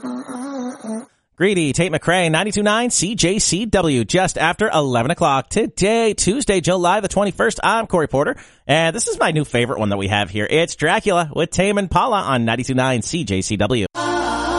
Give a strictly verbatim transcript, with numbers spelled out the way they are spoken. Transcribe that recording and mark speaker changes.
Speaker 1: Greedy, Tate McRae, ninety-two point nine C J C W, just after eleven o'clock today, Tuesday, July the twenty-first. I'm Corey Porter, and this is my new favorite one that we have here. It's Dracula with Tame Impala on ninety-two point nine C J C W.